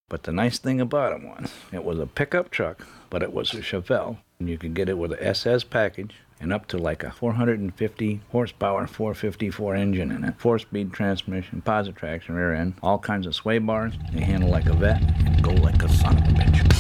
But the nice thing about it was a pickup truck, but it was a Chevelle. And you could get it with a SS package and up to like a 450 horsepower 454 engine in it. 4-speed transmission, positive traction rear end, all kinds of sway bars. They handle like a vet and go like a son of a bitch.